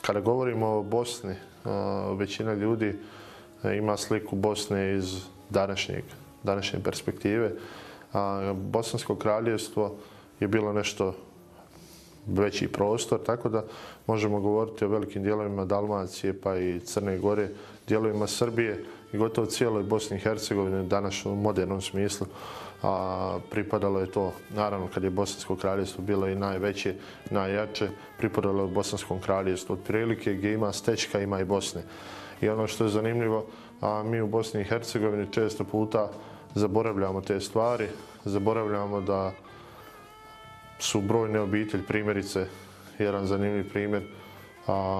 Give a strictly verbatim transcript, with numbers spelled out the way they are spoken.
kada govorimo o Bosni, većina ljudi ima sliku Bosne iz današnjeg, današnje perspektive. Bosansko kraljevstvo je bilo nešto veći prostor, tako da možemo govoriti o velikim dijelovima Dalmacije pa i Crne Gore, dijelovima Srbije i gotovo cijeloj Bosni i Hercegovini danas u modernom smislu. A pripadalo je to, naravno kad je Bosansko kraljevstvo bilo i najveće, najjače, pripadalo je Bosanskom kraljevstvu otprilike gdje ima stečka, ima i Bosne. I ono što je zanimljivo, a mi u Bosni i Hercegovini često puta zaboravljamo te stvari, zaboravljamo da su brojne obitelji, primjerice, jedan zanimljiv primjer,